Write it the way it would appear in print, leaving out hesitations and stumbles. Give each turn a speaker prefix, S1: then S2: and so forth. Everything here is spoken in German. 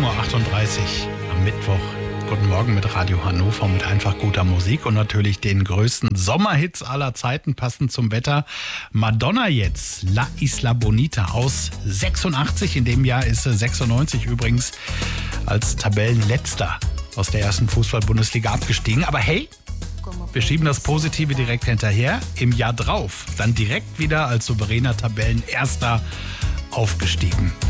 S1: 7.38 Uhr am Mittwoch. Guten Morgen mit Radio Hannover, mit einfach guter Musik und natürlich den größten Sommerhits aller Zeiten, passend zum Wetter. Madonna jetzt, La Isla Bonita aus 86. In dem Jahr ist sie 96 übrigens als Tabellenletzter aus der ersten Fußball-Bundesliga abgestiegen. Aber hey, wir schieben das Positive direkt hinterher. Im Jahr drauf dann direkt wieder als souveräner Tabellenerster aufgestiegen.